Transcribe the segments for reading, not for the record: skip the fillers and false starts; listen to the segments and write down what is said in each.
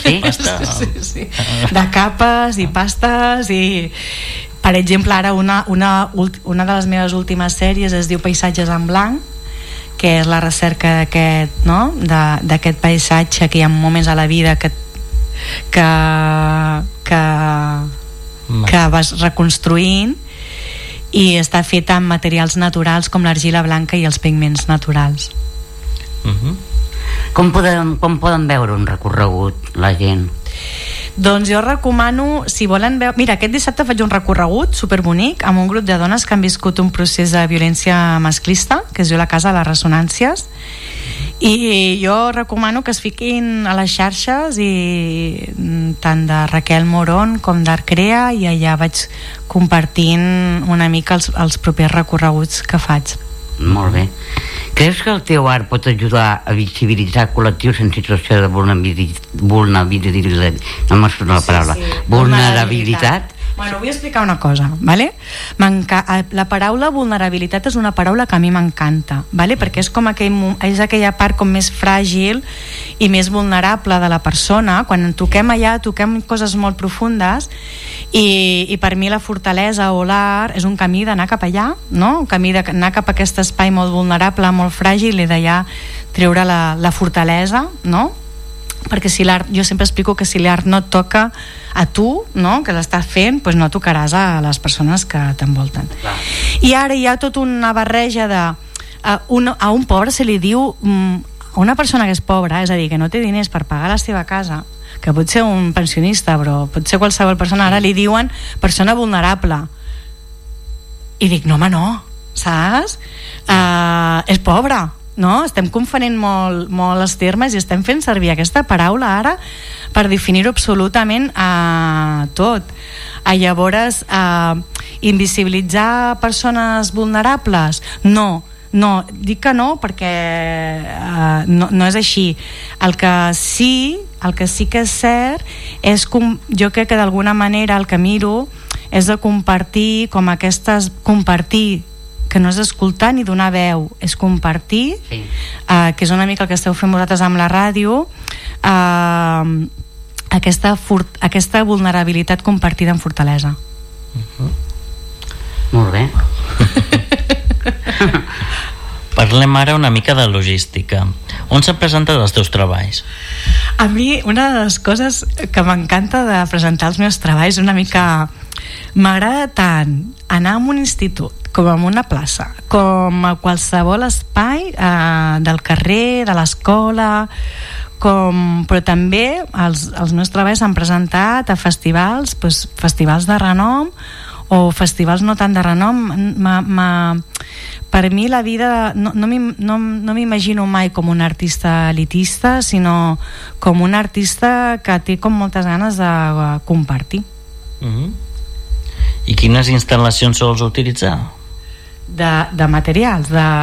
Sí? Sí. De capes i pastes i... Per exemple, ara una de les meves últimes sèries es diu Paisatges en blanc, que és la recerca d'aquest, no? D'aquest paisatge que hi ha moments a la vida que vas reconstruint, i està feta amb materials naturals com l'argila blanca i els pigments naturals. Com poden veure un recorregut la gent? Doncs jo recomano, si volen veure... Mira, aquest dissabte faig un recorregut superbonic amb un grup de dones que han viscut un procés de violència masclista, que es diu La Casa de les Ressonàncies, i jo recomano que es fiquin a les xarxes, i tant de Raquel Morón com d'Arcrea, i allà vaig compartint una mica els propers recorreguts que faig. Molt bé. Creus que el teu art pot ajudar a visibilitzar col·lectius en situació de vulnerabilitat? No m'ha sortit la paraula. Vulnerabilitat? Bueno, vull explicar una cosa, ¿vale? La paraula vulnerabilitat és una paraula que a mi m'encanta, ¿vale? Perquè és com és aquella part com més fràgil i més vulnerable de la persona. Quan toquem allà, toquem coses molt profundes, i per mi la fortalesa o l'art és un camí d'anar cap allà, no? Un camí d'anar cap a aquest espai molt vulnerable, molt fràgil, i d'allà treure la fortalesa, no? Perquè si l'art, jo sempre explico que si l'art no et toca a tu, no? Que l'estàs fent, doncs no tocaràs a les persones que t'envolten. I ara hi ha tota una barreja de a un pobre se li diu, a una persona que és pobra, és a dir, que no té diners per pagar la seva casa, que pot ser un pensionista, però pot ser qualsevol persona, ara li diuen persona vulnerable, i dic, no home, no, saps? És pobra, no? Estem confonent molt els termes i estem fent servir aquesta paraula ara per definir-ho absolutament tot. Llavors, invisibilitzar persones vulnerables? No, dic que no, perquè no és així. El que sí que és cert és jo crec que d'alguna manera el que miro és de compartir compartir, que no és escoltar ni donar veu, és compartir, sí. Que és una mica el que esteu fent vosaltres amb la ràdio, aquesta vulnerabilitat compartida amb fortalesa. Molt bé. Parlem ara una mica de logística. On s'han presentat els teus treballs? A mi, una de les coses que m'encanta de presentar els meus treballs, una mica... M'agrada tant anar a un institut, com a una plaça, com a qualsevol espai del carrer, de l'escola, però també els meus treballs s'han presentat a festivals, festivals de renom o festivals no tant de renom. Per mi la vida no m'imagino mai com un artista elitista, sinó com un artista que té com moltes ganes de compartir. I quines instal·lacions sols utilitzar? De materials,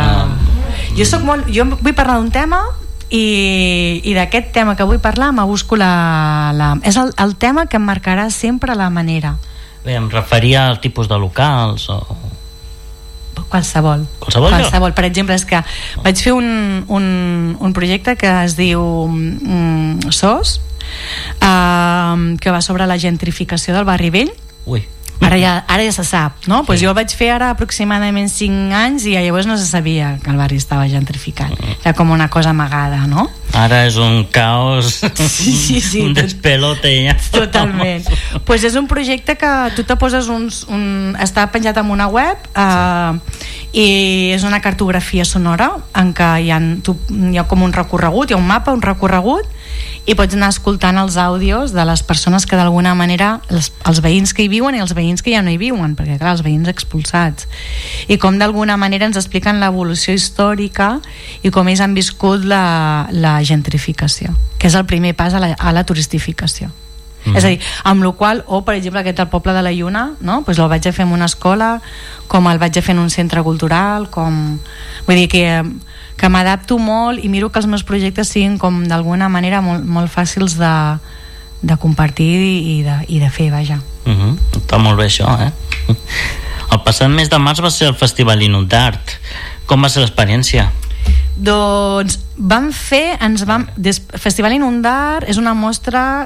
jo vull parlar d'un tema, i d'aquest tema que vull parlar me busco és el tema que em marcarà sempre la manera. Bé, em referia al tipus de locals o... Qualsevol. Per exemple, és que vaig fer un projecte que es diu SOS, que va sobre la gentrificació del barri vell. Ara ja se sap, no? Pues jo el vaig fer ara aproximadament 5 anys i llavors no se sabia que el barri estava gentrificat. Era com una cosa amagada, no? Ara és un caos, sí. Un despelote ja. Totalment. Pues és un projecte que tu te poses està penjat en una web, i és una cartografia sonora en què hi ha com un recorregut, hi ha un mapa, un recorregut, i pots anar escoltant els àudios de les persones que d'alguna manera, els veïns que hi viuen i els veïns que ja no hi viuen, perquè clar, els veïns expulsats, i com d'alguna manera ens expliquen l'evolució històrica i com ells han viscut la gentrificació, que és el primer pas a la turistificació. És a dir, amb la qual, per exemple, aquest del poble de la Lluna, no? Pues el vaig fer en una escola, com el vaig fer en un centre cultural, vull dir que m'adapto molt i miro que els meus projectes siguin com d'alguna manera molt fàcils de compartir i de fer, vaja. Està molt bé això, El passat mes de març va ser el Festival Inundart. Com va ser l'experiència? Doncs Festival Inundart és una mostra